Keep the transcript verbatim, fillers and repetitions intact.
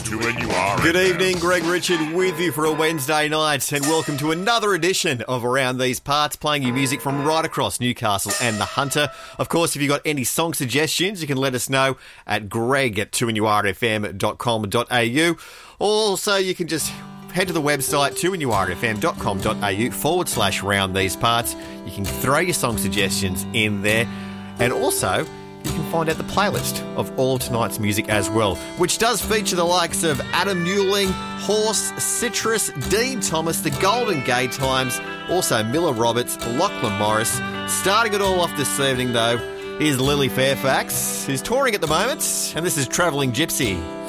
two N U R F M. Good evening, Greg Richard with you for a Wednesday night, and welcome to another edition of Around These Parts, playing you music from right across Newcastle and the Hunter. Of course, if you've got any song suggestions, you can let us know at greg at two N U R F M dot com dot a u. Also, you can just head to the website two N U R F M dot com dot a u forward slash round these parts. You can throw your song suggestions in there, and also you can find out the playlist of all of tonight's music as well, which does feature the likes of Adam Newling, Horse, Citrus, Dean Thomas, The Golden Gay Times, also Miller Roberts, Lachlan Morris. Starting it all off this evening, though, is Lily Fairfax, who's touring at the moment, and this is Travelling Gypsy.